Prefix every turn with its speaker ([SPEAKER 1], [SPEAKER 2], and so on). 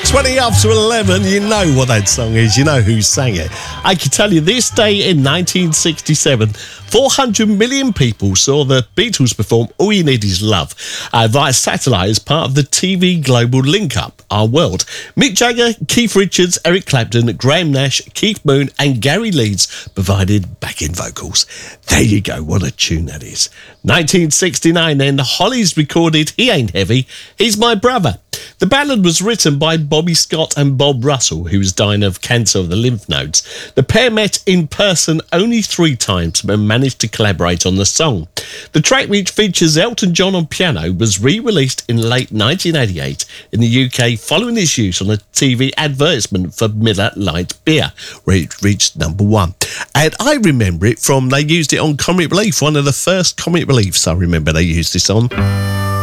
[SPEAKER 1] 20 after 11, you know what that song is, you know who sang it. I can tell you, this day in 1967, 400 million people saw the Beatles perform All You Need Is Love via satellite as part of the TV Global Link-Up, Our World. Mick Jagger, Keith Richards, Eric Clapton, Graham Nash, Keith Moon and Gary Leeds provided backing vocals. There you go, what a tune that is. 1969 then, the Hollies recorded He Ain't Heavy, He's My Brother. The ballad was written by Bobby Scott and Bob Russell, who was dying of cancer of the lymph nodes. The pair met in person only 3 times but managed to collaborate on the song. The track, which features Elton John on piano, was re-released in late 1988 in the UK following its use on a TV advertisement for Miller Lite beer, where it reached number 1. And I remember it from, they used it on Comic Relief, one of the first Comic Reliefs I remember they used this on.